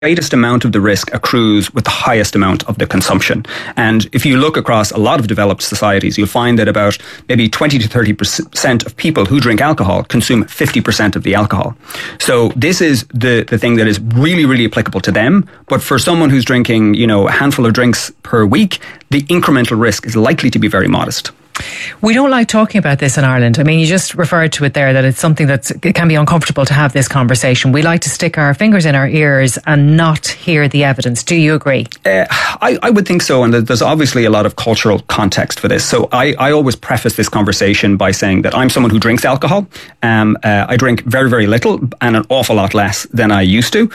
greatest amount of the risk accrues with the highest amount of the consumption. And if you look across a lot of developed societies, you'll find that about maybe 20 to 30% of people who drink alcohol consume 50% of the alcohol. So this is the thing that is really, really applicable to them. But for someone who's drinking, a handful of drinks per week, the incremental risk is likely to be very modest. We don't like talking about this in Ireland. I mean, you just referred to it there, that it's something it can be uncomfortable to have this conversation. We like to stick our fingers in our ears and not hear the evidence. Do you agree? I would think so. And there's obviously a lot of cultural context for this. So I always preface this conversation by saying that I'm someone who drinks alcohol. I drink very, very little and an awful lot less than I used to.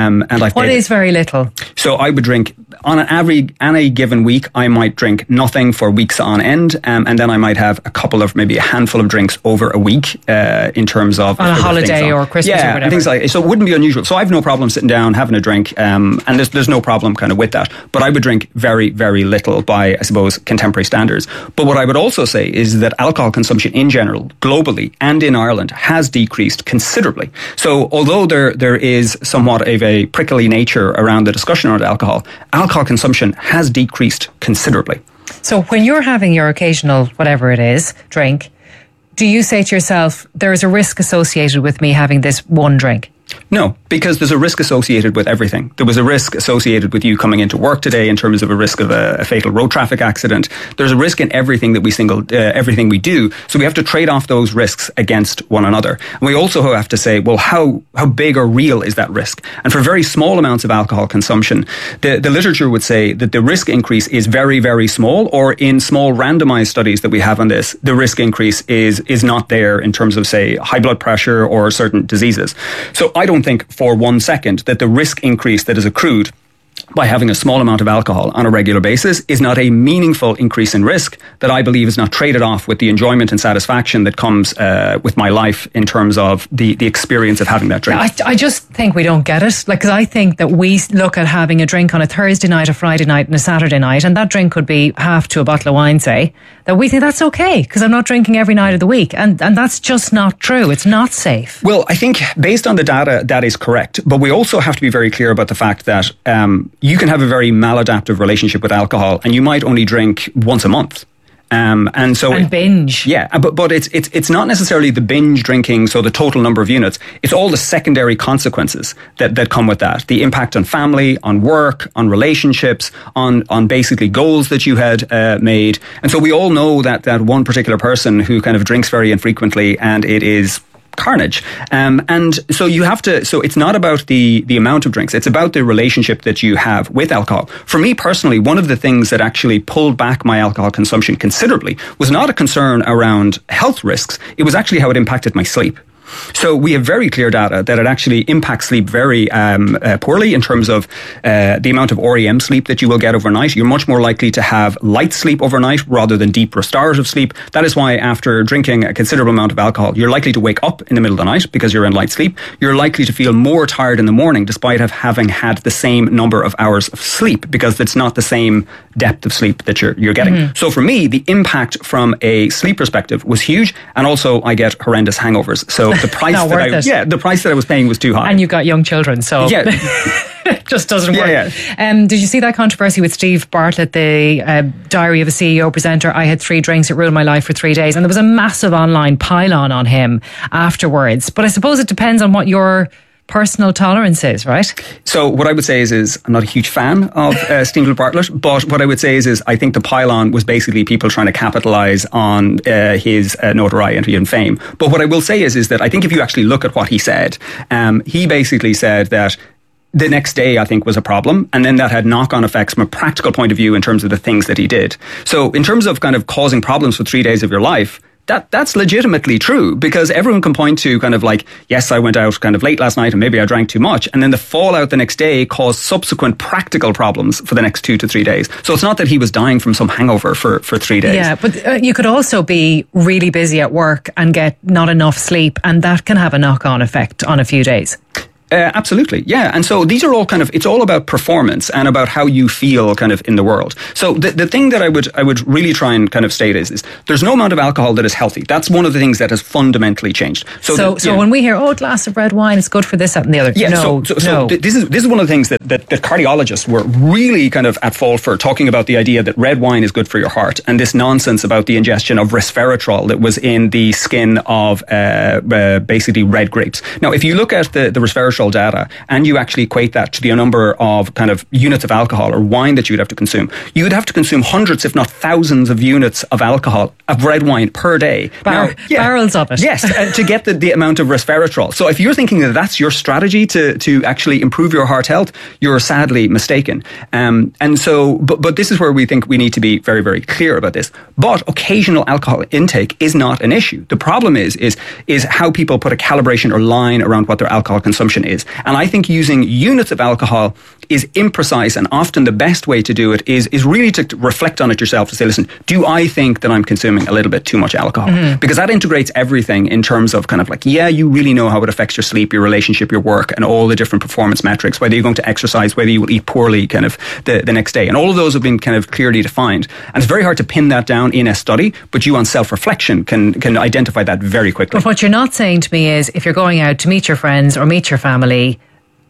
What is very little? So I would drink, on any given week, I might drink nothing for weeks on end. And then I might have maybe a handful of drinks over a week in terms of... On a holiday or Christmas or whatever. And things like that. So it wouldn't be unusual. So I have no problem sitting down, having a drink, and there's no problem kind of with that. But I would drink very, very little by, I suppose, contemporary standards. But what I would also say is that alcohol consumption in general, globally and in Ireland, has decreased considerably. So although there is somewhat of a prickly nature around the discussion around alcohol consumption has decreased considerably. So when you're having your occasional, whatever it is, drink, do you say to yourself, there is a risk associated with me having this one drink? No, because there's a risk associated with everything. There was a risk associated with you coming into work today in terms of a risk of a fatal road traffic accident. There's a risk in everything that everything we do. So we have to trade off those risks against one another. And we also have to say, well, how big or real is that risk? And for very small amounts of alcohol consumption, the literature would say that the risk increase is very, very small, or in small randomized studies that we have on this, the risk increase is not there in terms of, say, high blood pressure or certain diseases. So I don't think for 1 second that the risk increase that is accrued by having a small amount of alcohol on a regular basis is not a meaningful increase in risk that I believe is not traded off with the enjoyment and satisfaction that comes with my life in terms of the experience of having that drink. I just think we don't get it. Because I think that we look at having a drink on a Thursday night, a Friday night and a Saturday night, and that drink could be half to a bottle of wine, say, that we think that's okay because I'm not drinking every night of the week. And that's just not true. It's not safe. Well, I think based on the data, that is correct. But we also have to be very clear about the fact that you can have a very maladaptive relationship with alcohol and you might only drink once a month. And binge. Yeah, but it's not necessarily the binge drinking, so the total number of units. It's all the secondary consequences that come with that. The impact on family, on work, on relationships, on basically goals that you had made. And so we all know that one particular person who kind of drinks very infrequently, and it is carnage. And so you have to, so it's not about the amount of drinks, it's about the relationship that you have with alcohol. For me personally, one of the things that actually pulled back my alcohol consumption considerably was not a concern around health risks, it was actually how it impacted my sleep. So we have very clear data that it actually impacts sleep very poorly in terms of the amount of REM sleep that you will get overnight. You're much more likely to have light sleep overnight rather than deep restorative sleep. That is why after drinking a considerable amount of alcohol, you're likely to wake up in the middle of the night because you're in light sleep. You're likely to feel more tired in the morning despite having had the same number of hours of sleep because it's not the same depth of sleep that you're getting. Mm-hmm. So for me, the impact from a sleep perspective was huge, and also I get horrendous hangovers. So the price the price that I was paying was too high. And you've got young children, so it just doesn't work. Did you see that controversy with Steve Bartlett, the Diary of a CEO presenter? I had 3 drinks, it ruined my life for 3 days, and there was a massive online pile-on on him afterwards. But I suppose it depends on what your personal tolerance is, right? So what I would say is I'm not a huge fan of Stephen Bartlett, but what I would say is I think the pile-on was basically people trying to capitalise on his notoriety and fame. But what I will say is that I think if you actually look at what he said, he basically said that the next day, I think, was a problem. And then that had knock-on effects from a practical point of view in terms of the things that he did. So in terms of kind of causing problems for 3 days of your life, that's legitimately true, because everyone can point to kind of like, yes, I went out kind of late last night and maybe I drank too much. And then the fallout the next day caused subsequent practical problems for the next 2 to 3 days. So it's not that he was dying from some hangover for 3 days. Yeah, but you could also be really busy at work and get not enough sleep, and that can have a knock-on effect on a few days. Absolutely, yeah. And so these are all it's all about performance and about how you feel kind of in the world. So the thing that I would really try and kind of state is there's no amount of alcohol that is healthy. That's one of the things that has fundamentally changed. So when we hear, a glass of red wine is good for this, that and the other. Yeah, no. This is one of the things that cardiologists were really kind of at fault for, talking about the idea that red wine is good for your heart, and this nonsense about the ingestion of resveratrol that was in the skin of basically red grapes. Now, if you look at the resveratrol data and you actually equate that to the number of kind of units of alcohol or wine that you would have to consume, you would have to consume hundreds, if not thousands of units of alcohol, of red wine per day. Barrels of it. Yes, to get the amount of resveratrol. So if you're thinking that that's your strategy to actually improve your heart health, you're sadly mistaken. And so, but this is where we think we need to be very, very clear about this. But occasional alcohol intake is not an issue. The problem is how people put a calibration or line around what their alcohol consumption is. And I think using units of alcohol is imprecise, and often the best way to do it is really to reflect on it yourself, to say, listen, do I think that I'm consuming a little bit too much alcohol? Mm-hmm. Because that integrates everything in terms of kind of you really know how it affects your sleep, your relationship, your work, and all the different performance metrics, whether you're going to exercise, whether you will eat poorly kind of the next day. And all of those have been kind of clearly defined. And it's very hard to pin that down in a study, but you on self-reflection can identify that very quickly. But what you're not saying to me is, if you're going out to meet your friends or meet your family,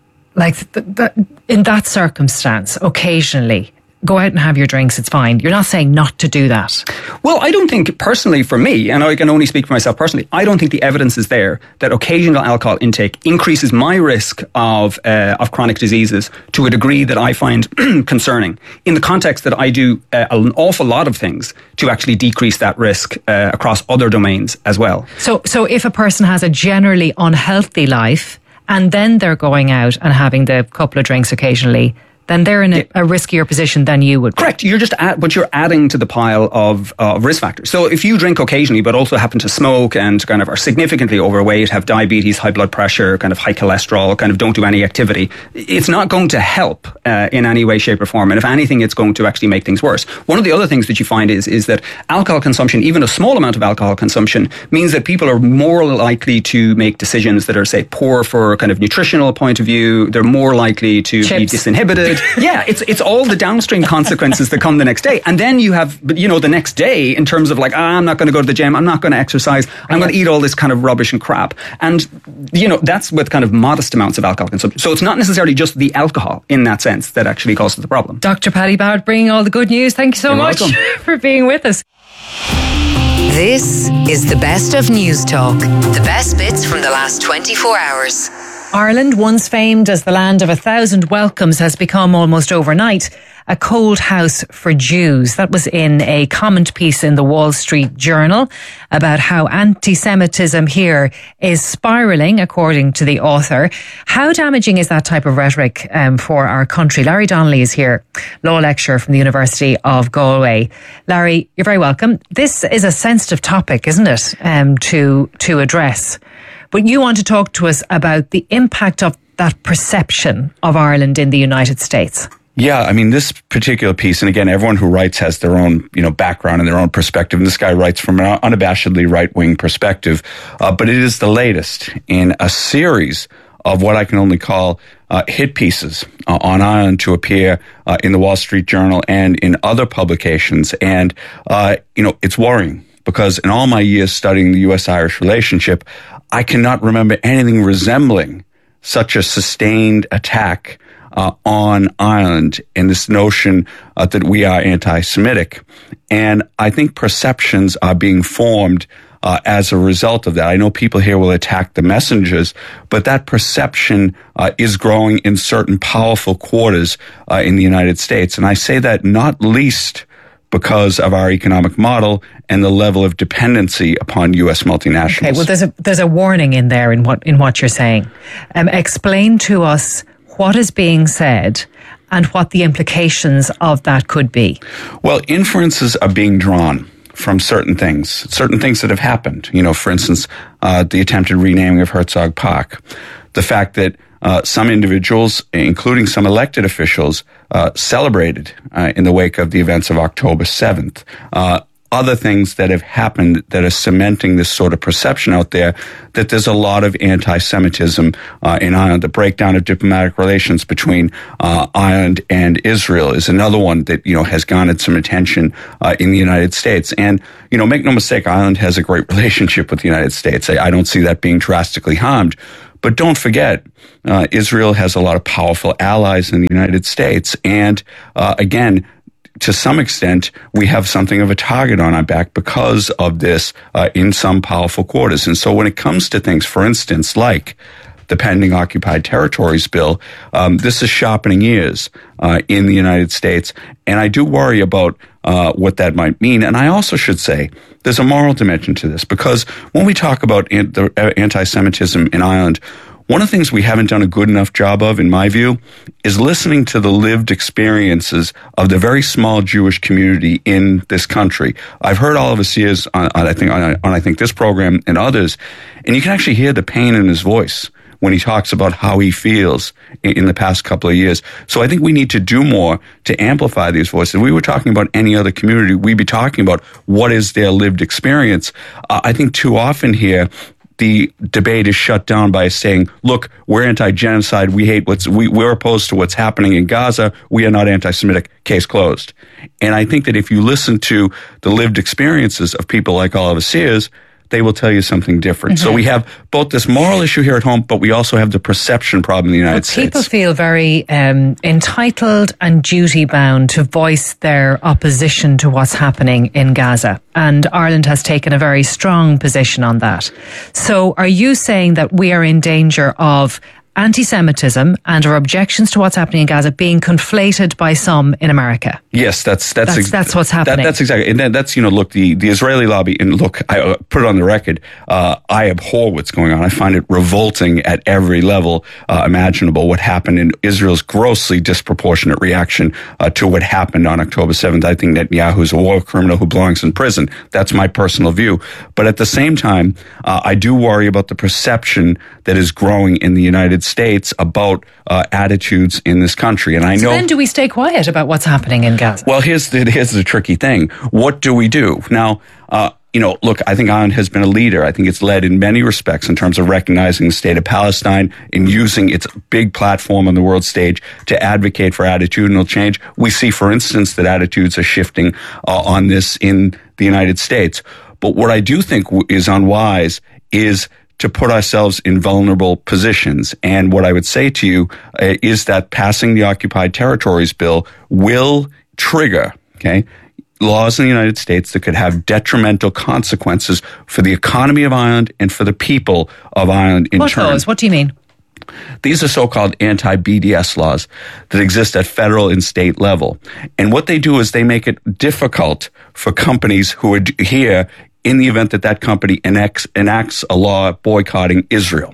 in that circumstance, occasionally, go out and have your drinks, it's fine. You're not saying not to do that. Well, I don't think, personally for me, and I can only speak for myself personally, I don't think the evidence is there that occasional alcohol intake increases my risk of chronic diseases to a degree that I find concerning, in the context that I do an awful lot of things to actually decrease that risk across other domains as well. So if a person has a generally unhealthy life and then they're going out and having the couple of drinks occasionally, then they're in a riskier position than you would be. Correct. But you're adding to the pile of risk factors. So if you drink occasionally, but also happen to smoke and kind of are significantly overweight, have diabetes, high blood pressure, kind of high cholesterol, kind of don't do any activity, it's not going to help in any way, shape or form. And if anything, it's going to actually make things worse. One of the other things that you find is that alcohol consumption, even a small amount of alcohol consumption, means that people are more likely to make decisions that are, say, poor for a kind of nutritional point of view. They're more likely to be disinhibited. Yeah, it's all the downstream consequences that come the next day. And then you have, the next day in terms of I'm not going to go to the gym, I'm not going to exercise, I'm going to eat all this kind of rubbish and crap. And, that's with kind of modest amounts of alcohol consumption. So it's not necessarily just the alcohol in that sense that actually causes the problem. Dr. Paddy Ballard bringing all the good news. Thank you so much for being with us. This is the best of News Talk. The best bits from the last 24 hours. Ireland, once famed as the land of 1,000 welcomes, has become almost overnight a cold house for Jews. That was in a comment piece in the Wall Street Journal about how anti-Semitism here is spiralling, according to the author. How damaging is that type of rhetoric for our country? Larry Donnelly is here, law lecturer from the University of Galway. Larry, you're very welcome. This is a sensitive topic, isn't it, to address? But you want to talk to us about the impact of that perception of Ireland in the United States. Yeah, I mean, this particular piece, and again, everyone who writes has their own, background and their own perspective. And this guy writes from an unabashedly right-wing perspective. But it is the latest in a series of what I can only call hit pieces on Ireland to appear in the Wall Street Journal and in other publications. And, it's worrying because in all my years studying the U.S.-Irish relationship, I cannot remember anything resembling such a sustained attack on Ireland and this notion that we are anti-Semitic. And I think perceptions are being formed as a result of that. I know people here will attack the messengers, but that perception is growing in certain powerful quarters in the United States. And I say that not least because of our economic model and the level of dependency upon U.S. multinationals. Okay, well, there's a warning in there in what you're saying. Explain to us what is being said and what the implications of that could be. Well, inferences are being drawn from certain things that have happened. For instance, the attempted renaming of Herzog Park, the fact that some individuals, including some elected officials, celebrated in the wake of the events of October 7th. other things that have happened that are cementing this sort of perception out there that there's a lot of anti-Semitism in Ireland. The breakdown of diplomatic relations between Ireland and Israel is another one that, has garnered some attention in the United States. And, make no mistake, Ireland has a great relationship with the United States. I don't see that being drastically harmed. But don't forget, Israel has a lot of powerful allies in the United States. And again, to some extent, we have something of a target on our back because of this in some powerful quarters. And so when it comes to things, for instance, like the pending Occupied Territories bill, this is sharpening ears in the United States. And I do worry about what that might mean. And I also should say there's a moral dimension to this, because when we talk about the anti-Semitism in Ireland, one of the things we haven't done a good enough job of, in my view, is listening to the lived experiences of the very small Jewish community in this country. I've heard Oliver Sears on this program and others, and you can actually hear the pain in his voice when he talks about how he feels in the past couple of years. So I think we need to do more to amplify these voices. If we were talking about any other community, we'd be talking about what is their lived experience. I think too often here, the debate is shut down by saying, look, we're anti-genocide. We're opposed to what's happening in Gaza. We are not anti-Semitic. Case closed. And I think that if you listen to the lived experiences of people like Oliver Sears, they will tell you something different. Mm-hmm. So we have both this moral issue here at home, but we also have the perception problem in the United States. People feel very entitled and duty-bound to voice their opposition to what's happening in Gaza. And Ireland has taken a very strong position on that. So are you saying that we are in danger of anti-Semitism and our objections to what's happening in Gaza being conflated by some in America? Yes, that's what's happening. That's exactly, and that's, look, the Israeli lobby, and look, I put it on the record, I abhor what's going on. I find it revolting at every level imaginable, what happened in Israel's grossly disproportionate reaction to what happened on October 7th. I think Netanyahu's a war criminal who belongs in prison. That's my personal view. But at the same time, I do worry about the perception that is growing in the United States about attitudes in this country. And I know. So then do we stay quiet about what's happening in Gaza? Well, here's the tricky thing. What do we do? Now, look, I think Ireland has been a leader. I think it's led in many respects in terms of recognizing the state of Palestine and using its big platform on the world stage to advocate for attitudinal change. We see, for instance, that attitudes are shifting on this in the United States. But what I do think is unwise is to put ourselves in vulnerable positions. And what I would say to you is that passing the Occupied Territories bill will trigger, laws in the United States that could have detrimental consequences for the economy of Ireland and for the people of Ireland in turn. What laws? What do you mean? These are so-called anti-BDS laws that exist at federal and state level. And what they do is they make it difficult for companies who are here in the event that company enacts a law boycotting Israel.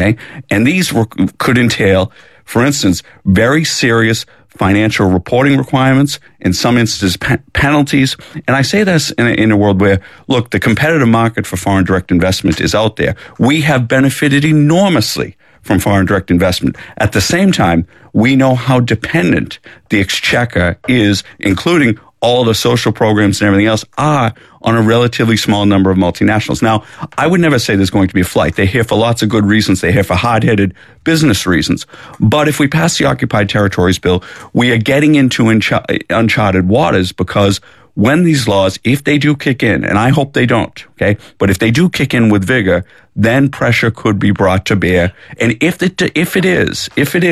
And these could entail, for instance, very serious financial reporting requirements, in some instances penalties. And I say this in a world where, look, the competitive market for foreign direct investment is out there. We have benefited enormously from foreign direct investment. At the same time, we know how dependent the exchequer is, including all the social programs and everything else, are on a relatively small number of multinationals. Now, I would never say there's going to be a flight. They're here for lots of good reasons. They're here for hard-headed business reasons. But if we pass the Occupied Territories bill, we are getting into uncharted waters, because when these laws, if they do kick in, and I hope they don't, but if they do kick in with vigor, then pressure could be brought to bear. And if it is,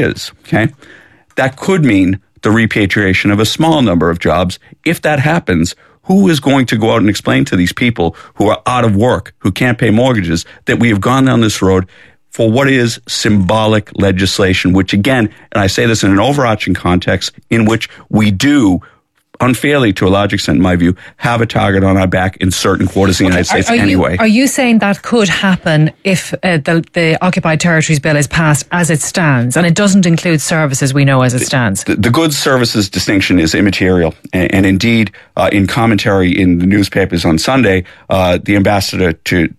that could mean the repatriation of a small number of jobs. If that happens, who is going to go out and explain to these people who are out of work, who can't pay mortgages, that we have gone down this road for what is symbolic legislation, which again, and I say this in an overarching context, in which we do unfairly, to a large extent, in my view, have a target on our back in certain quarters of the United States anyway. Are you saying that could happen if the Occupied Territories bill is passed as it stands, and it doesn't include services, we know, as it stands? The goods services distinction is immaterial, and indeed, in commentary in the newspapers on Sunday, the ambassador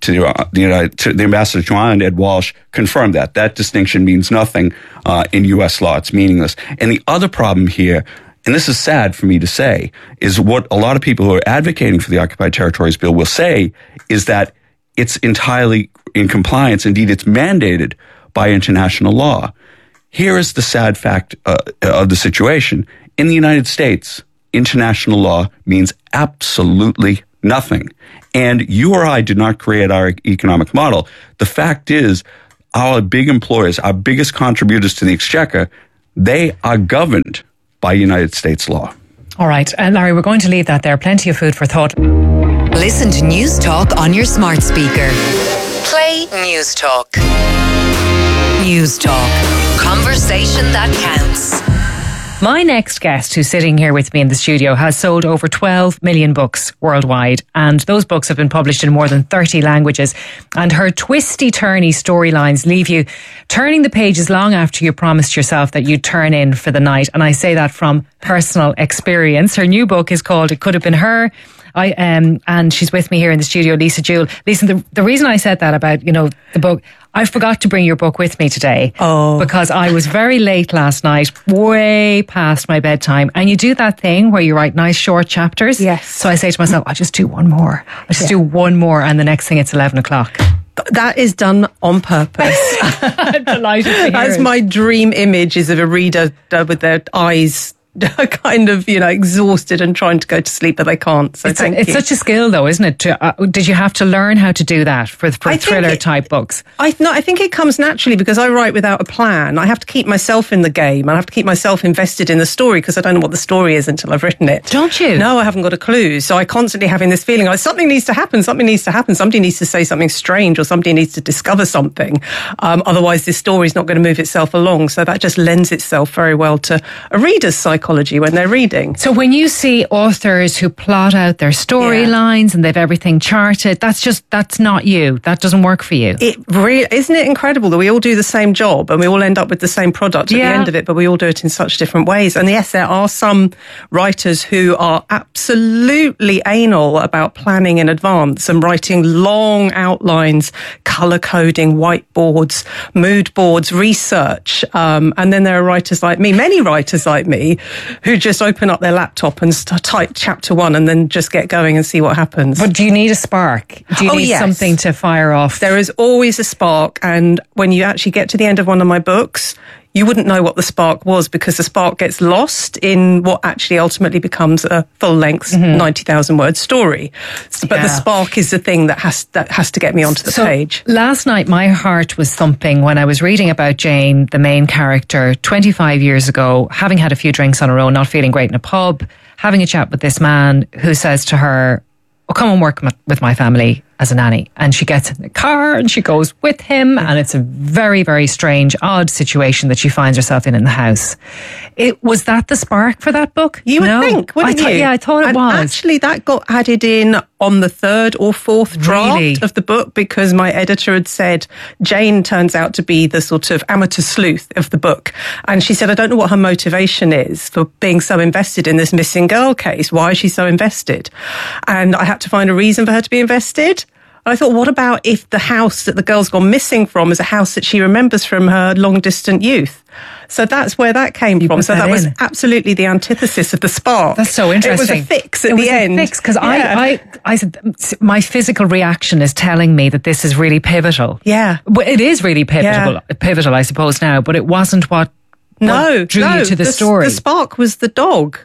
to Ireland, Ed Walsh, confirmed that distinction means nothing in U.S. law. It's meaningless. And the other problem here and this is sad for me to say, is what a lot of people who are advocating for the Occupied Territories Bill will say is that it's entirely in compliance. Indeed, it's mandated by international law. Here is the sad fact of the situation. In the United States, international law means absolutely nothing. And you or I did not create our economic model. The fact is, our big employers, our biggest contributors to the exchequer, they are governed by United States law. All right. And Larry, we're going to leave that there. Plenty of food for thought. Listen to News Talk on your smart speaker. Play News Talk. News Talk. Conversation that counts. My next guest, who's sitting here with me in the studio, has sold over 12 million books worldwide, and those books have been published in more than 30 languages. And her twisty-turny storylines leave you turning the pages long after you promised yourself that you'd turn in for the night. And I say that from personal experience. Her new book is called It Could Have Been Her. And she's with me here in the studio, Lisa Jewell. Lisa, the reason I said that about, the book, I forgot to bring your book with me today. Oh. Because I was very late last night, way past my bedtime. And you do that thing where you write nice short chapters. Yes. So I say to myself, I'll just do one more. Do one more. And the next thing it's 11 o'clock. That is done on purpose. I'm delighted to hear That's it. my dream image, is of a reader with their eyes kind of, exhausted and trying to go to sleep, but they can't. So it's such a skill, though, isn't it? Did you have to learn how to do that for thriller type books? I think it comes naturally because I write without a plan. I have to keep myself in the game. I have to keep myself invested in the story because I don't know what the story is until I've written it. Don't you? No, I haven't got a clue. So I constantly having this feeling like something needs to happen. Something needs to happen. Somebody needs to say something strange, or somebody needs to discover something. Otherwise, this story is not going to move itself along. So that just lends itself very well to a reader's psychology when they're reading. So when you see authors who plot out their storylines and they've everything charted, that's not you. That doesn't work for you. It really, isn't it incredible that we all do the same job and we all end up with the same product at the end of it, but we all do it in such different ways. And yes, there are some writers who are absolutely anal about planning in advance and writing long outlines, colour coding, whiteboards, mood boards, research. And then there are writers like me, many writers like me, who just open up their laptop and type chapter 1 and then just get going and see what happens. But do you need a spark? Do you need something to fire off? There is always a spark, and when you actually get to the end of one of my books, you wouldn't know what the spark was because the spark gets lost in what actually ultimately becomes a full-length 90,000 word story. But the spark is the thing that has to get me onto the page. Last night, my heart was thumping when I was reading about Jane, the main character, 25 years ago, having had a few drinks on her own, not feeling great in a pub, having a chat with this man who says to her, "Oh, come and work with my family as a nanny." And she gets in the car and she goes with him, and it's a very, very strange, odd situation that she finds herself in the house. Was that the spark for that book? You would think, wouldn't you? Yeah, I thought it was. Actually, that got added in on the 3rd or 4th draft of the book because my editor had said Jane turns out to be the sort of amateur sleuth of the book. And she said, I don't know what her motivation is for being so invested in this missing girl case. Why is she so invested? And I had to find a reason for her to be invested. I thought, what about if the house that the girl's gone missing from is a house that she remembers from her long-distant youth? So that's where that came from. So that was absolutely the antithesis of the spark. That's so interesting. It was a fix at the end. It was a fix, because I said, my physical reaction is telling me that this is really pivotal. Yeah. Well, it is really pivotal, I suppose now, but it wasn't what drew you to the story. The spark was the dog.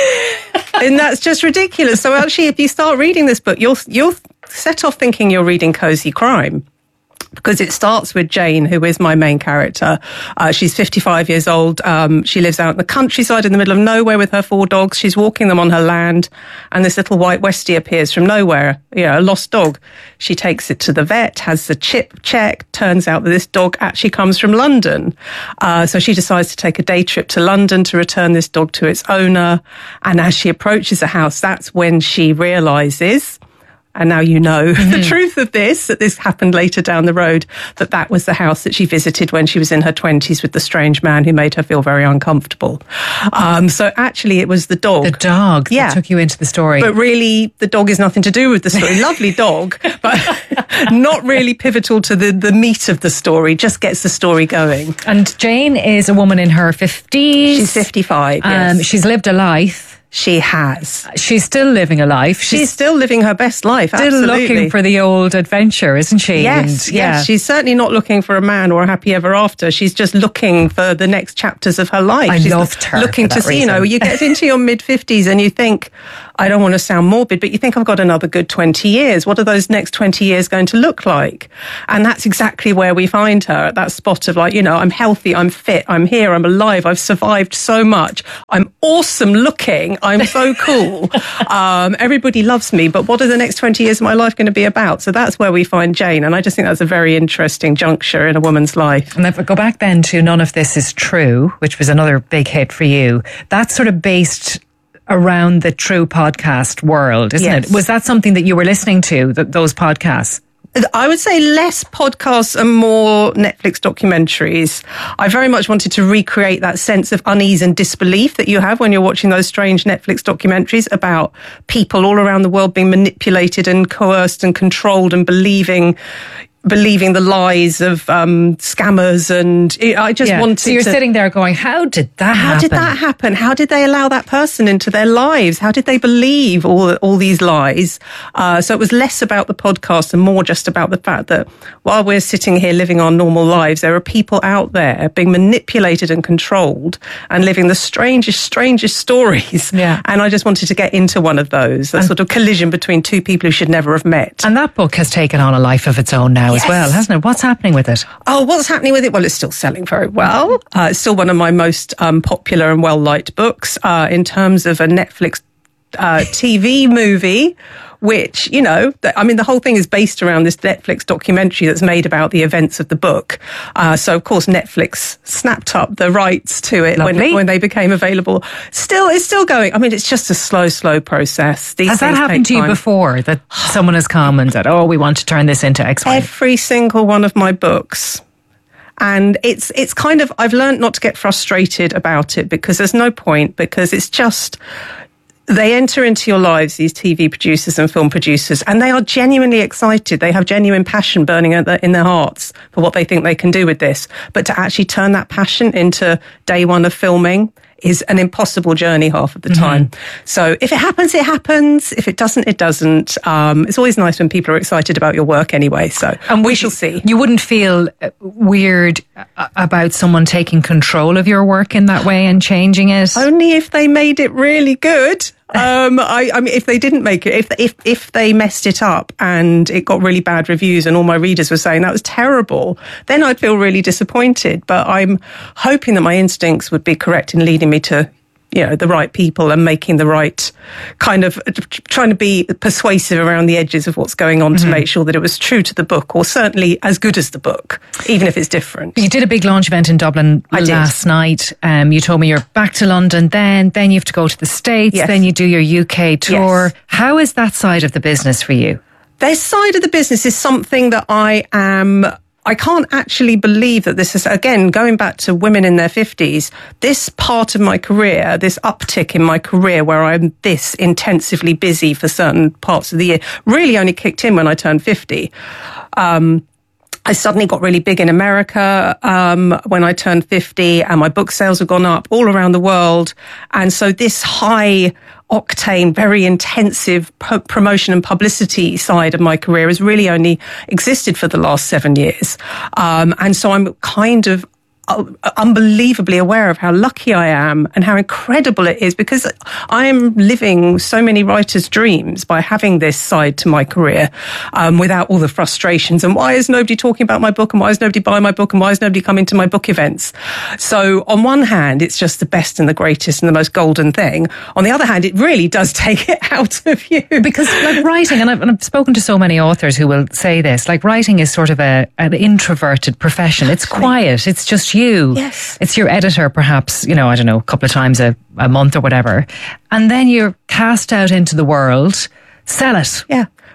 And that's just ridiculous. So actually, if you start reading this book, you'll set off thinking you're reading cozy crime. Because it starts with Jane, who is my main character. She's 55 years old. She lives out in the countryside in the middle of nowhere with her 4 dogs. She's walking them on her land, and this little white Westie appears from nowhere, a lost dog. She takes it to the vet, has the chip checked. Turns out that this dog actually comes from London. So she decides to take a day trip to London to return this dog to its owner. And as she approaches the house, that's when she realises and now you know the truth of this, that this happened later down the road, that was the house that she visited when she was in her 20s with the strange man who made her feel very uncomfortable. So actually it was the dog. The dog that took you into the story. But really, the dog is nothing to do with the story. Lovely dog, but not really pivotal to the meat of the story, just gets the story going. And Jane is a woman in her 50s. She's 55, yes. She's lived a life. She has. She's still living a life. She's still living her best life, still absolutely. Looking for the old adventure, isn't she? Yes, yes. She's certainly not looking for a man or a happy ever after. She's just looking for the next chapters of her life. I loved her. Looking to see, you get into your mid-50s and you think, I don't want to sound morbid, but you think I've got another good 20 years. What are those next 20 years going to look like? And that's exactly where we find her, at that spot of I'm healthy, I'm fit, I'm here, I'm alive, I've survived so much. I'm awesome looking, I'm so cool. Everybody loves me, but what are the next 20 years of my life going to be about? So that's where we find Jane. And I just think that's a very interesting juncture in a woman's life. And if I go back then to None of This Is True, which was another big hit for you, that's sort of based around the True podcast world, isn't it? Was that something that you were listening to, those podcasts? I would say less podcasts and more Netflix documentaries. I very much wanted to recreate that sense of unease and disbelief that you have when you're watching those strange Netflix documentaries about people all around the world being manipulated and coerced and controlled and believing the lies of scammers, and I just wanted to... So you're sitting there going, how did that happen? How did that happen? How did they allow that person into their lives? How did they believe all these lies? So it was less about the podcast and more just about the fact that while we're sitting here living our normal lives, there are people out there being manipulated and controlled and living the strangest stories. Yeah. And I just wanted to get into one of those, a sort of collision between two people who should never have met. And that book has taken on a life of its own now. As well, hasn't it? What's happening with it? Oh, what's happening with it? Well, it's still selling very well. It's still one of my most popular and well-liked books in terms of a Netflix TV movie, which, the whole thing is based around this Netflix documentary that's made about the events of the book. So, of course, Netflix snapped up the rights to it when they became available. It's still going. I mean, it's just a slow process. Has that happened to you before, that someone has come and said, we want to turn this into X, Y? Every single one of my books. And it's kind of, I've learned not to get frustrated about it because there's no point, because it's just... They enter into your lives, these TV producers and film producers, and they are genuinely excited. They have genuine passion burning in their hearts for what they think they can do with this. But to actually turn that passion into day one of filming is an impossible journey half of the time. So if it happens, it happens. If it doesn't, it doesn't. It's always nice when people are excited about your work anyway. So, and we shall see. You wouldn't feel weird about someone taking control of your work in that way and changing it? Only if they made it really good. I mean, if they didn't make it, if they messed it up and it got really bad reviews and all my readers were saying that was terrible, then I'd feel really disappointed. But I'm hoping that my instincts would be correct in leading me to, the right people and making the right kind of, trying to be persuasive around the edges of what's going on to make sure that it was true to the book, or certainly as good as the book, even if it's different. You did a big launch event in Dublin last night. You told me you're back to London then you have to go to the States, then you do your UK tour. Yes. How is that side of the business for you? This side of the business is something that I can't actually believe that this is, again, going back to women in their 50s, this part of my career, this uptick in my career where I'm this intensively busy for certain parts of the year, really only kicked in when I turned 50. I suddenly got really big in America when I turned 50, and my book sales have gone up all around the world. And so this high octane, very intensive promotion and publicity side of my career has really only existed for the last 7 years. And so I'm kind of unbelievably aware of how lucky I am and how incredible it is, because I am living so many writers' dreams by having this side to my career without all the frustrations. And why is nobody talking about my book? And why is nobody buying my book? And why is nobody coming to my book events? So on one hand, it's just the best and the greatest and the most golden thing. On the other hand, it really does take it out of you. Because like writing, and I've spoken to so many authors who will say this, like writing is sort of an introverted profession. It's quiet. It's just you. Yes. It's your editor, perhaps, I don't know, a couple of times a month or whatever. And then you're cast out into the world. Sell it. Yeah.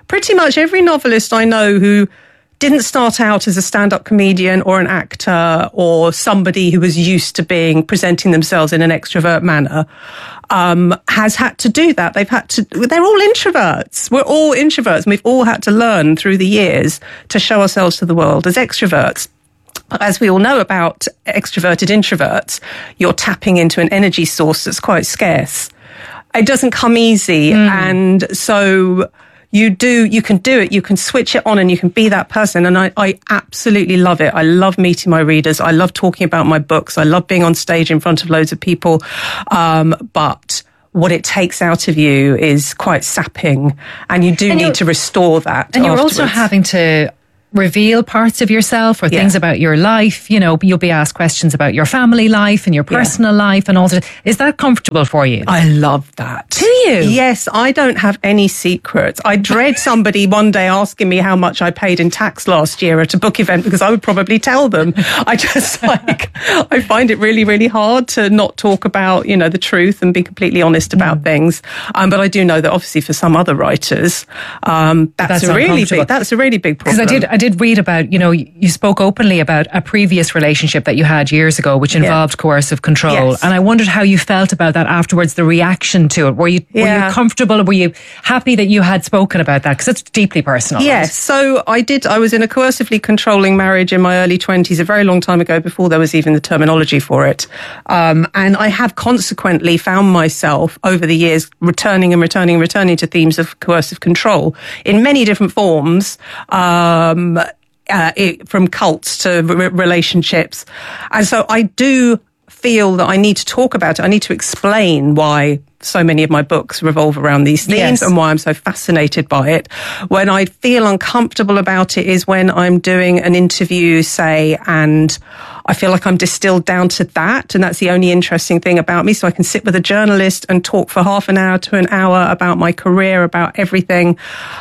pretty much every novelist I know who didn't start out as a stand-up comedian or an actor or somebody who was used to presenting themselves in an extrovert manner, has had to do that. They're all introverts. We're all introverts, and we've all had to learn through the years to show ourselves to the world as extroverts. As we all know about extroverted introverts, you're tapping into an energy source that's quite scarce. It doesn't come easy. And so you can do it, you can switch it on and you can be that person. And I absolutely love it. I love meeting my readers. I love talking about my books. I love being on stage in front of loads of people. But what it takes out of you is quite sapping, and you do need to restore that. And you're also having to reveal parts of yourself or things about your life. You know, you'll be asked questions about your family life and your personal life and all that. Is that comfortable for you? I love that. Do you? Yes, I don't have any secrets. I dread somebody one day asking me how much I paid in tax last year at a book event, because I would probably tell them. I just I find it really, really hard to not talk about, the truth and be completely honest about things. But I do know that obviously for some other writers, that's a really big problem. Because I did read about, you spoke openly about a previous relationship that you had years ago, which involved coercive control. Yes. And I wondered how you felt about that afterwards, the reaction to it. Were you comfortable? Were you happy that you had spoken about that? Because it's deeply personal. Yes. Right? So I was in a coercively controlling marriage in my early 20s, a very long time ago, before there was even the terminology for it. And I have consequently found myself over the years returning to themes of coercive control in many different forms. From cults to relationships. And so I do feel that I need to talk about it. I need to explain why so many of my books revolve around these themes and why I'm so fascinated by it. When I feel uncomfortable about it is when I'm doing an interview, say, and I feel like I'm distilled down to that, and that's the only interesting thing about me. So I can sit with a journalist and talk for half an hour to an hour about my career, about everything.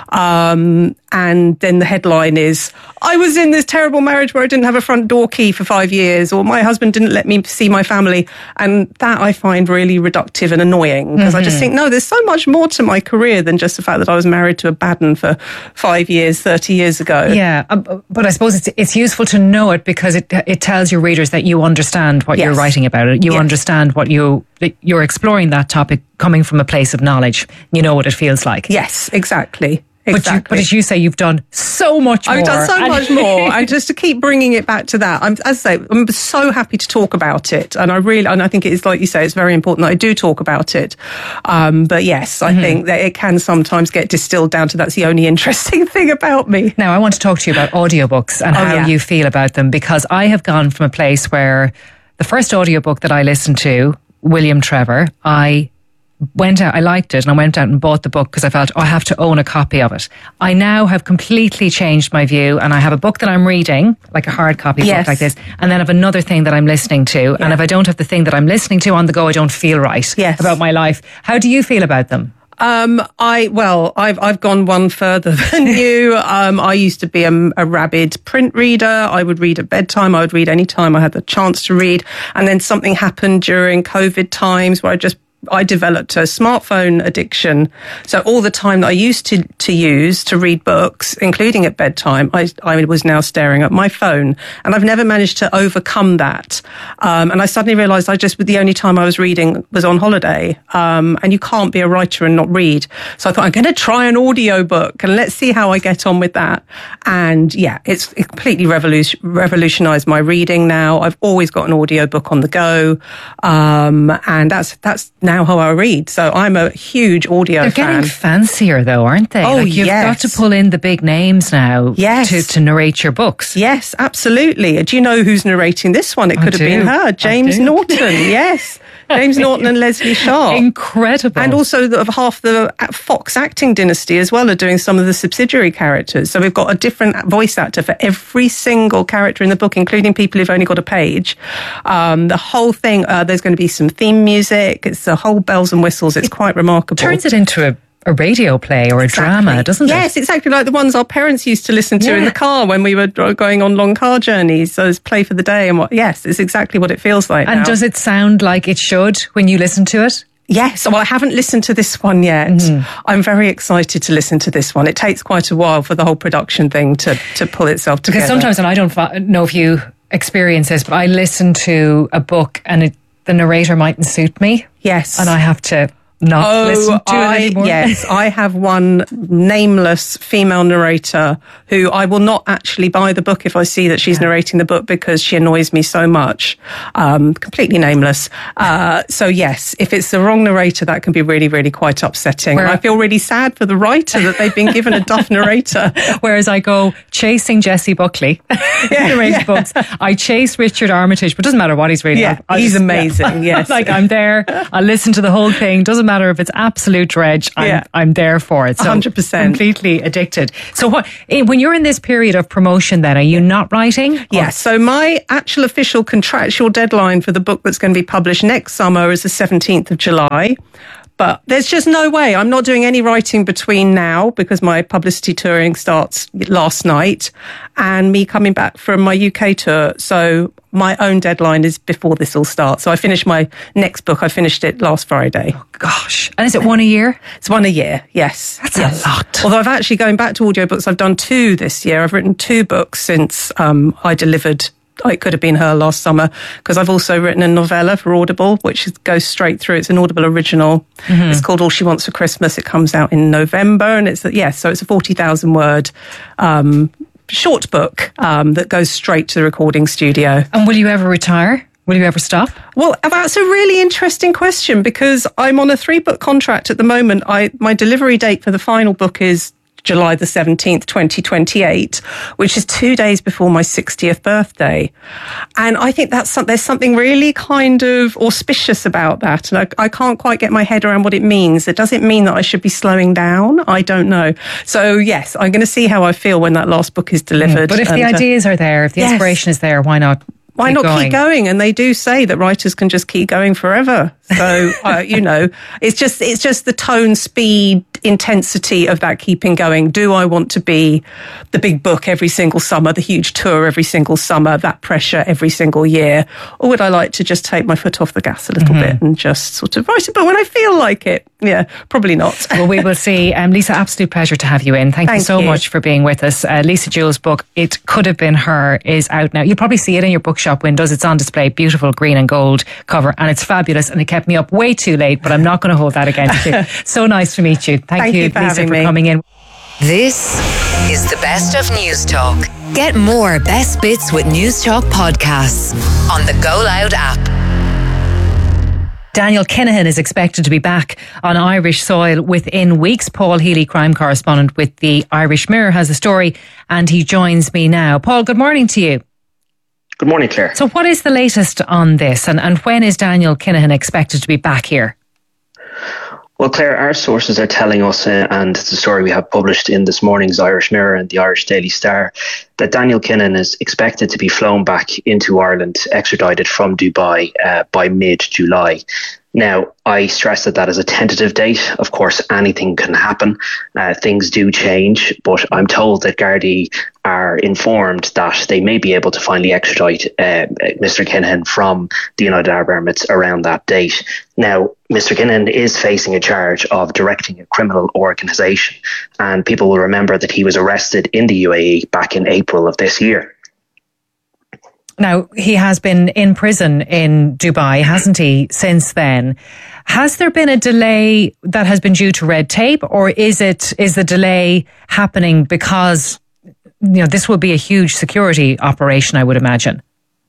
And then the headline is, I was in this terrible marriage where I didn't have a front door key for 5 years, or my husband didn't let me see my family. And that I find really reductive and annoying, because I just think, no, there's so much more to my career than just the fact that I was married to a Baden for 5 years, 30 years ago. Yeah, but I suppose it's useful to know it, because it tells your readers that you understand what you're writing about. It. You understand what you're exploring that topic coming from a place of knowledge. You know what it feels like. Yes, exactly. But as you say, you've done so much more. I've done so much more. And just to keep bringing it back to that, I'm so happy to talk about it. And I think it is, like you say, it's very important that I do talk about it. But yes, I think that it can sometimes get distilled down to that's the only interesting thing about me. Now, I want to talk to you about audiobooks and how you feel about them, because I have gone from a place where the first audiobook that I listened to, William Trevor, I liked it, and I went out and bought the book because I felt, I have to own a copy of it. I now have completely changed my view, and I have a book that I'm reading, like a hard copy book like this, and then I have another thing that I'm listening to. And if I don't have the thing that I'm listening to on the go, I don't feel right about my life. How do you feel about them? I've gone one further than you. I used to be a rabid print reader. I would read at bedtime. I would read any time I had the chance to read. And then something happened during COVID times where I developed a smartphone addiction. So all the time that I used to use to read books, including at bedtime, I was now staring at my phone. And I've never managed to overcome that. And I suddenly realized the only time I was reading was on holiday. And you can't be a writer and not read. So I thought, I'm going to try an audiobook and let's see how I get on with that. And it completely revolutionized my reading now. I've always got an audiobook on the go. And that's now how I read. So I'm a huge audio fan. They're getting fancier though, aren't they? Oh, you've got to pull in the big names now to narrate your books. Yes, absolutely. Do you know who's narrating this one? It could have been her, James Norton. Yes. James Norton and Leslie Sharp. Incredible. And also half the Fox acting dynasty as well are doing some of the subsidiary characters. So we've got a different voice actor for every single character in the book, including people who've only got a page. The whole thing, there's going to be some theme music. It's the whole bells and whistles. It's quite remarkable. Turns it into a radio play or a drama, doesn't it? Yes, exactly like the ones our parents used to listen to in the car when we were going on long car journeys. So it's play for the day and it's exactly what it feels like And now. Does it sound like it should when you listen to it? Yes, well, I haven't listened to this one yet. I'm very excited to listen to this one. It takes quite a while for the whole production thing to pull itself together. Because sometimes, and I don't know if you experience this, but I listen to a book and the narrator mightn't suit me. Yes. And I have to not listen to it anymore. Yes, I have one nameless female narrator who I will not actually buy the book if I see that she's narrating the book because she annoys me so much. Completely nameless. So yes, if it's the wrong narrator, that can be really, really quite upsetting. And I feel really sad for the writer that they've been given a duff narrator. Whereas I go chasing Jessie Buckley, books. I chase Richard Armitage, but it doesn't matter what he's reading. Yeah, he's amazing. Yes, like I'm there. I listen to the whole thing. Doesn't matter if it's absolute dredge. I'm there for it. So 100%. Completely addicted. So when you're in this period of promotion then, are you not writing? Yeah, so my actual official contractual deadline for the book that's going to be published next summer is the 17th of July. But there's just no way. I'm not doing any writing between now because my publicity touring starts last night and me coming back from my UK tour. So my own deadline is before this all starts. So I finished my next book. I finished it last Friday. Oh, gosh. And is it one a year? It's one a year, yes. That's a lot. Although I've actually, going back to audiobooks, I've done 2 this year. I've written 2 books since I delivered It Could Have Been Her last summer, because I've also written a novella for Audible, which goes straight through. It's an Audible original. It's called All She Wants for Christmas. It comes out in November, and so it's a 40,000 word short book that goes straight to the recording studio. And will you ever retire? Will you ever stop? Well, that's a really interesting question, because I'm on a 3-book contract at the moment. My delivery date for the final book is July the 17th, 2028, which is 2 days before my 60th birthday. And I think there's something really kind of auspicious about that. And I can't quite get my head around what it means. Does it mean that I should be slowing down? I don't know. So yes, I'm going to see how I feel when that last book is delivered. But if the ideas are there, if the inspiration is there, why not? Why not keep going? And they do say that writers can just keep going forever. So, it's just the tone, speed, intensity of that keeping going. Do I want to be the big book every single summer, the huge tour every single summer, that pressure every single year? Or would I like to just take my foot off the gas a little bit and just sort of write a book when I feel like it? Yeah, probably not. Well, we will see. Lisa, absolute pleasure to have you in. Thank you so much for being with us. Lisa Jewell's book, It Could Have Been Her, is out now. You'll probably see it in your bookshop windows. It's on display, beautiful green and gold cover, and it's fabulous, and it kept me up way too late, but I'm not going to hold that against you. So nice to meet you. Thank you, Lisa, for coming in. This is the best of News Talk. Get more best bits with News Talk podcasts on the Go Loud app. Daniel Kinahan is expected to be back on Irish soil within weeks. Paul Healy, crime correspondent with the Irish Mirror, has the story, and he joins me now. Paul, good morning to you. Good morning, Claire. So what is the latest on this, and when is Daniel Kinahan expected to be back here? Well, Claire, our sources are telling us, and it's a story we have published in this morning's Irish Mirror and the Irish Daily Star, that Daniel Kinahan is expected to be flown back into Ireland, extradited from Dubai by mid-July. Now, I stress that is a tentative date. Of course, anything can happen. Things do change, but I'm told that Gardaí are informed that they may be able to finally extradite Mr. Kinahan from the United Arab Emirates around that date. Now, Mr. Kinahan is facing a charge of directing a criminal organisation, and people will remember that he was arrested in the UAE back in April of this year. Now, he has been in prison in Dubai, hasn't he, since then? Has there been a delay that has been due to red tape, or is the delay happening because, this will be a huge security operation, I would imagine?